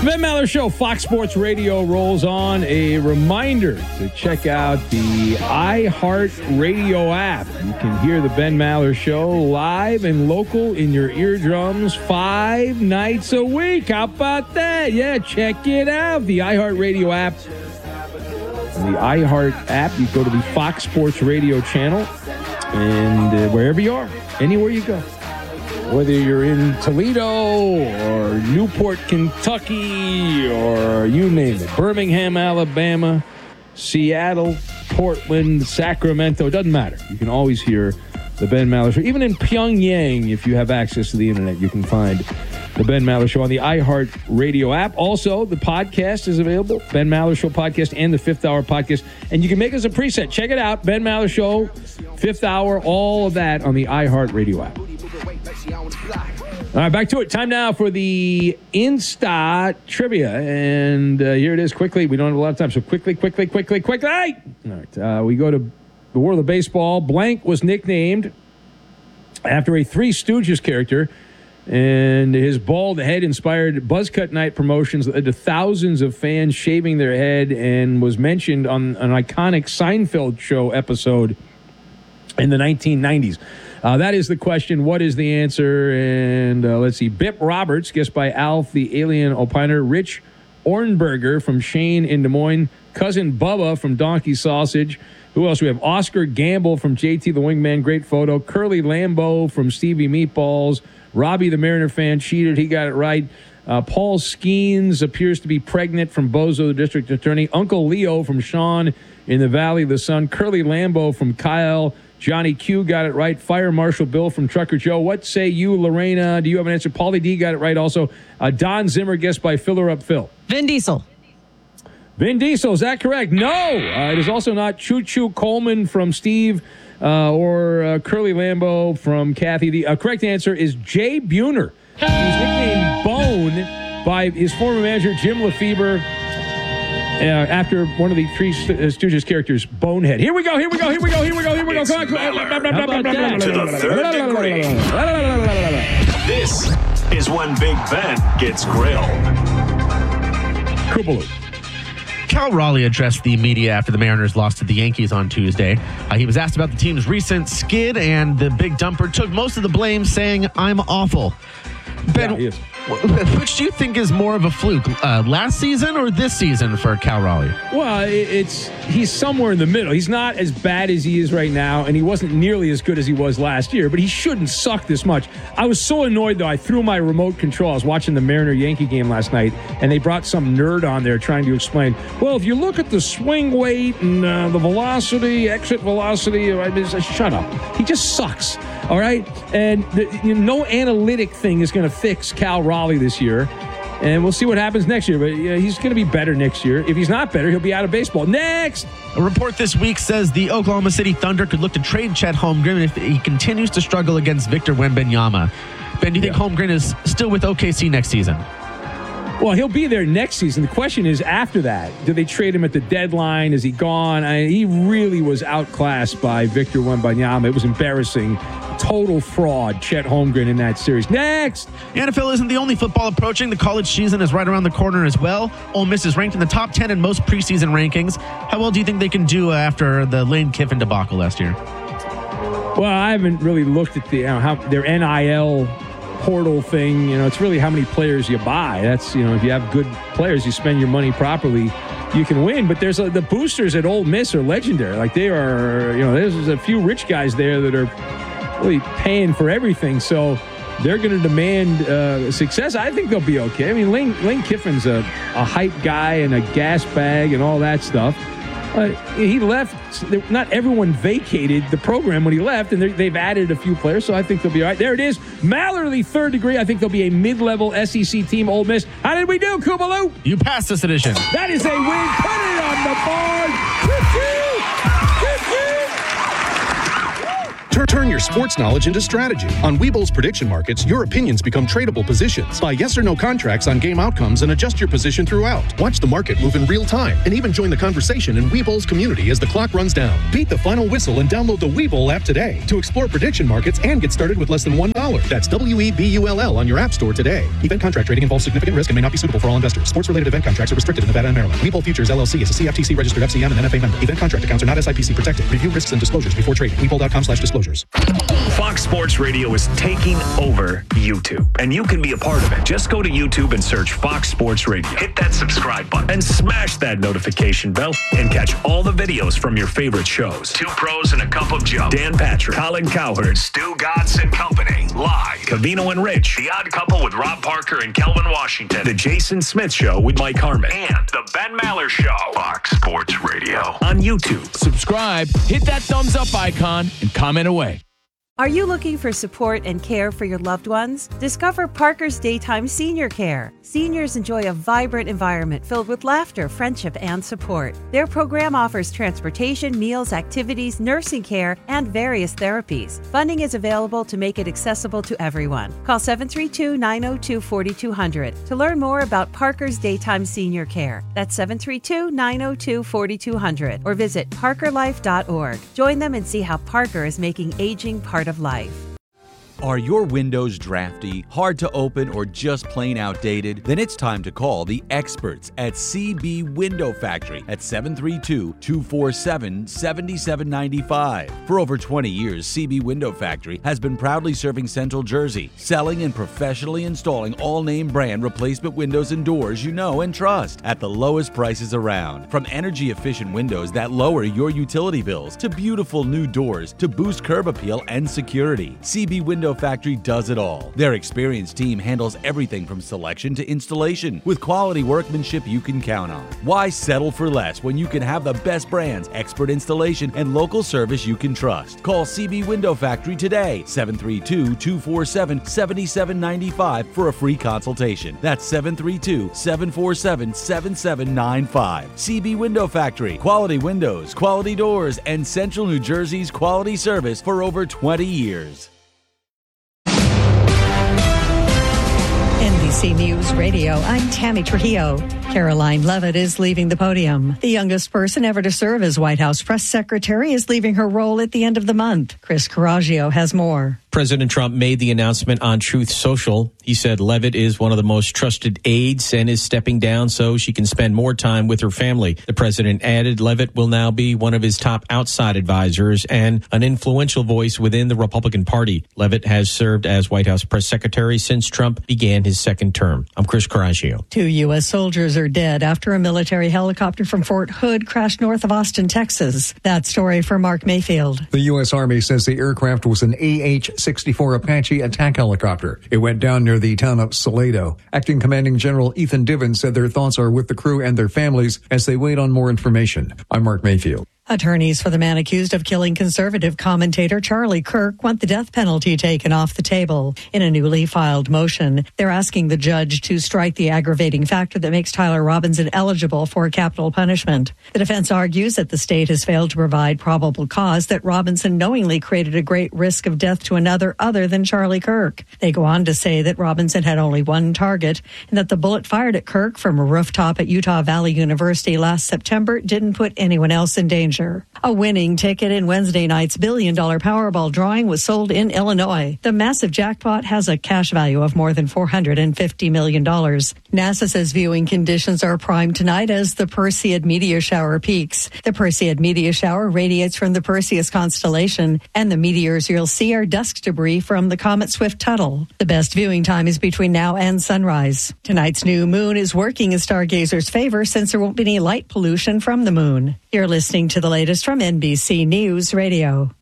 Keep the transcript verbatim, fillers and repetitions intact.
Ben Maller Show, Fox Sports Radio rolls on. A reminder to check out the iHeart Radio app. You can hear the Ben Maller Show live and local in your eardrums five nights a week. How about that? Yeah, check it out. The iHeart Radio app. On the iHeart app, you go to the Fox Sports Radio channel, and uh, wherever you are, anywhere you go. Whether you're in Toledo or Newport, Kentucky, or you name it, Birmingham, Alabama, Seattle, Portland, Sacramento, it doesn't matter. You can always hear the Ben Maller Show. Even in Pyongyang, if you have access to the internet, you can find the Ben Maller Show on the iHeart Radio app. Also, the podcast is available, Ben Maller Show podcast and the Fifth Hour podcast. And you can make us a preset. Check it out, Ben Maller Show, Fifth Hour, all of that on the iHeart Radio app. All right, back to it. Time now for the Insta Trivia. And uh, here it is quickly. We don't have a lot of time, so quickly, quickly, quickly, quickly. All right, uh, we go to the world of baseball. Blank was nicknamed after a Three Stooges character, and his bald head inspired Buzzcut Night promotions that led to thousands of fans shaving their head, and was mentioned on an iconic Seinfeld show episode in the nineteen nineties. Uh, that is the question. What is the answer? And uh, let's see. Bip Roberts, guessed by Alf, the alien opiner. Rich Ornberger from Shane in Des Moines. Cousin Bubba from Donkey Sausage. Who else? We have Oscar Gamble from J T the Wingman. Great photo. Curly Lambeau from Stevie Meatballs. Robbie the Mariner fan cheated. He got it right. Uh, Paul Skeens appears to be pregnant from Bozo, the district attorney. Uncle Leo from Sean in the Valley of the Sun. Curly Lambeau from Kyle. Johnny Q got it right. Fire Marshal Bill from Trucker Joe. What say you, Lorena? Do you have an answer? Paulie D got it right also. Uh, Don Zimmer, guessed by Filler Up Phil. Vin Diesel. Vin Diesel, is that correct? No. Uh, it is also not Choo Choo Coleman from Steve uh, or uh, Curly Lambeau from Kathy. The uh, correct answer is Jay Buhner. He was nicknamed Bone by his former manager, Jim Lefebvre. Uh, after one of the Three Stooges characters, Bonehead. Here we go, here we go, here we go, here we go, here we go. Come on, come on. To the third degree. This is when Big Ben gets grilled. Kubaloo. Cal Raleigh addressed the media after the Mariners lost to the Yankees on Tuesday. Uh, he was asked about the team's recent skid, and the big dumper took most of the blame, saying, "I'm awful." Ben, Yeah, which do you think is more of a fluke, uh, last season or this season for Cal Raleigh? Well, it's he's somewhere in the middle. He's not as bad as he is right now, and he wasn't nearly as good as he was last year, but he shouldn't suck this much. I was so annoyed, though. I threw my remote control. I was watching the Mariner-Yankee game last night, and they brought some nerd on there trying to explain, well, if you look at the swing weight and uh, the velocity, exit velocity, I mean, shut up. He just sucks, all right? And the, you know, no analytic thing is going to fix Cal Raleigh this year. And we'll see what happens next year. But yeah, he's going to be better next year. If he's not better, he'll be out of baseball. Next! A report this week says the Oklahoma City Thunder could look to trade Chet Holmgren if he continues to struggle against Victor Wembanyama. Ben, do you think yeah. Holmgren is still with O K C next season? Well, he'll be there next season. The question is, after that, do they trade him at the deadline? Is he gone? I mean, he really was outclassed by Victor Wembanyama. It was embarrassing. Total fraud, Chet Holmgren in that series. Next! The N F L isn't the only football approaching. The college season is right around the corner as well. Ole Miss is ranked in the top ten in most preseason rankings. How well do you think they can do after the Lane Kiffin debacle last year? Well, I haven't really looked at the you know, how their N I L portal thing. You know, it's really how many players you buy. That's, you know, if you have good players, you spend your money properly, you can win. But there's a, the boosters at Ole Miss are legendary. Like they are, you know, there's a few rich guys there that are really paying for everything. So they're going to demand uh, success. I think they'll be okay. I mean, Lane, Lane Kiffin's a, a hype guy and a gas bag and all that stuff. Uh, he left. Not everyone vacated the program when he left, and they've added a few players, so I think they'll be all right. There it is. Mallerly, third degree. I think they'll be a mid-level S E C team, Ole Miss. How did we do, Kubaloo? You passed this edition. That is a win. Put it on the board. Choo-choo! Choo-choo! Turn your sports knowledge into strategy. On Webull's prediction markets, your opinions become tradable positions. Buy yes or no contracts on game outcomes and adjust your position throughout. Watch the market move in real time and even join the conversation in Webull's community as the clock runs down. Beat the final whistle and download the Webull app today to explore prediction markets and get started with less than one dollar. That's W E B U L L on your app store today. Event contract trading involves significant risk and may not be suitable for all investors. Sports-related event contracts are restricted in Nevada and Maryland. Webull Futures L L C is a C F T C-registered F C M and N F A member. Event contract accounts are not S I P C protected. Review risks and disclosures before trading. Webull dot com slash disclosures. Fox Sports Radio is taking over YouTube, and you can be a part of it. Just go to YouTube and search Fox Sports Radio. Hit that subscribe button and smash that notification bell and catch all the videos from your favorite shows. Two Pros and a Cup of Joe. Dan Patrick, Colin Cowherd, Stu Godson Company. Live. Cavino and Rich. The Odd Couple with Rob Parker and Kelvin Washington. The Jason Smith Show with Mike Harmon. And The Ben Maller Show. Fox Sports Radio on YouTube. Subscribe, hit that thumbs up icon, and comment away. Are you looking for support and care for your loved ones? Discover Parker's Daytime Senior Care. Seniors enjoy a vibrant environment filled with laughter, friendship, and support. Their program offers transportation, meals, activities, nursing care, and various therapies. Funding is available to make it accessible to everyone. Call seven three two, nine zero two, four two zero zero to learn more about Parker's Daytime Senior Care. That's seven three two, nine zero two, four two zero zero or visit parker life dot org. Join them and see how Parker is making aging part of life. Are your windows drafty, hard to open, or just plain outdated? Then it's time to call the experts at C B Window Factory at seven three two, two four seven, seven seven nine five. For over twenty years, C B Window Factory has been proudly serving Central Jersey, selling and professionally installing all-name brand replacement windows and doors you know and trust at the lowest prices around. From energy-efficient windows that lower your utility bills to beautiful new doors to boost curb appeal and security, C B Window Factory does it all. Their experienced team handles everything from selection to installation with quality workmanship you can count on. Why settle for less when you can have the best brands, expert installation, and local service you can trust? Call C B Window Factory today, seven three two, two four seven, seven seven nine five for a free consultation. That's seven three two, seven four seven, seven seven nine five. C B Window Factory, quality windows, quality doors, and Central New Jersey's quality service for over twenty years. N B C News Radio, I'm Tammy Trujillo. Caroline Leavitt is leaving the podium. The youngest person ever to serve as White House press secretary is leaving her role at the end of the month. Chris Coraggio has more. President Trump made the announcement on Truth Social. He said Leavitt is one of the most trusted aides and is stepping down so she can spend more time with her family. The president added Leavitt will now be one of his top outside advisors and an influential voice within the Republican Party. Leavitt has served as White House press secretary since Trump began his second term. I'm Chris Coraggio. Two U S soldiers are dead after a military helicopter from Fort Hood crashed north of Austin, Texas. That story for Mark Mayfield. The U S Army says the aircraft was an A H sixty-four Apache attack helicopter. It went down near the town of Salado. Acting Commanding General Ethan Divins said their thoughts are with the crew and their families as they wait on more information. I'm Mark Mayfield. Attorneys for the man accused of killing conservative commentator Charlie Kirk want the death penalty taken off the table. In a newly filed motion, they're asking the judge to strike the aggravating factor that makes Tyler Robinson eligible for capital punishment. The defense argues that the state has failed to provide probable cause that Robinson knowingly created a great risk of death to another other than Charlie Kirk. They go on to say that Robinson had only one target and that the bullet fired at Kirk from a rooftop at Utah Valley University last September didn't put anyone else in danger. A winning ticket in Wednesday night's billion-dollar Powerball drawing was sold in Illinois. The massive jackpot has a cash value of more than four hundred fifty million dollars. NASA says viewing conditions are prime tonight as the Perseid meteor shower peaks. The Perseid meteor shower radiates from the Perseus constellation, and the meteors you'll see are dust debris from the comet Swift-Tuttle. The best viewing time is between now and sunrise. Tonight's new moon is working in stargazers' favor since there won't be any light pollution from the moon. You're listening to the latest from N B C News Radio.